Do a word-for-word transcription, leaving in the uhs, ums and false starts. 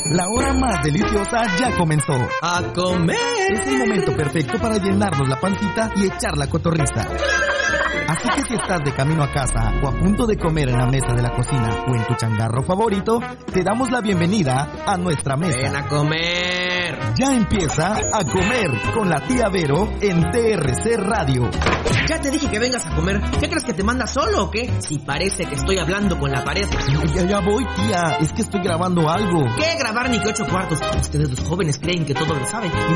La hora más deliciosa ya comenzó. ¡A comer! Es el momento perfecto para llenarnos la pancita y echar la cotorriza. Así que si estás de camino a casa o a punto de comer en la mesa de la cocina o en tu changarro favorito, te damos la bienvenida a nuestra mesa. ¡Ven a comer! Ya empieza A Comer con la tía Vero en T R C Radio. Ya te dije que vengas a comer. ¿Qué crees que te manda solo o qué? Si parece que estoy hablando con la pared. Ya, ya voy, tía. Es que estoy grabando algo. ¿Qué grabar ni que ocho cuartos? Ustedes los jóvenes creen que todo lo saben y